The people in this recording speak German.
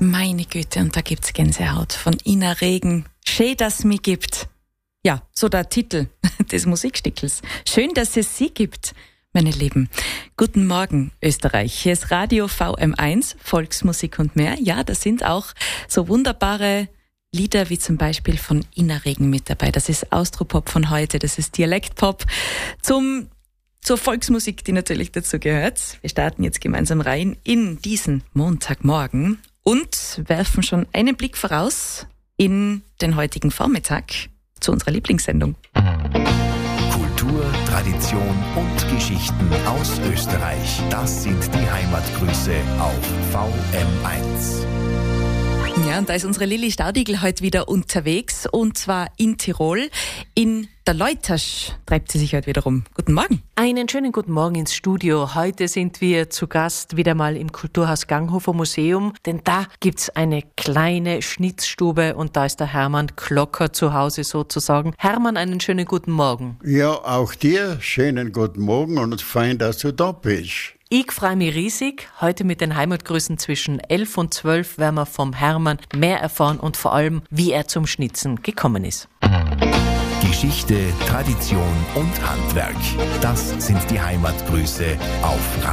Meine Güte, und da gibt's Gänsehaut von Ina Regen. Schön, dass es mich gibt. Ja, so der Titel des Musikstücks. Schön, dass es Sie gibt, meine Lieben. Guten Morgen, Österreich. Hier ist Radio VM1, Volksmusik und mehr. Ja, da sind auch so wunderbare Lieder wie zum Beispiel von Ina Regen mit dabei. Das ist Austropop von heute, das ist Dialektpop zur Volksmusik, die natürlich dazu gehört. Wir starten jetzt gemeinsam rein in diesen Montagmorgen und werfen schon einen Blick voraus in den heutigen Vormittag zu unserer Lieblingssendung. Kultur, Tradition und Geschichten aus Österreich. Das sind die Heimatgrüße auf VM1. Ja, und da ist unsere Lilly Staudigl heute wieder unterwegs, und zwar in Tirol. In der Leutasch treibt sie sich heute wieder rum. Guten Morgen. Einen schönen guten Morgen ins Studio. Heute sind wir zu Gast wieder mal im Kulturhaus Ganghofer Museum, denn da gibt's eine kleine Schnitzstube und da ist der Hermann Klocker zu Hause sozusagen. Hermann, einen schönen guten Morgen. Ja, auch dir schönen guten Morgen und fein, dass du da bist. Ich freue mich riesig. Heute mit den Heimatgrüßen zwischen 11 und 12 werden wir vom Hermann mehr erfahren und vor allem, wie er zum Schnitzen gekommen ist. Geschichte, Tradition und Handwerk. Das sind die Heimatgrüße auf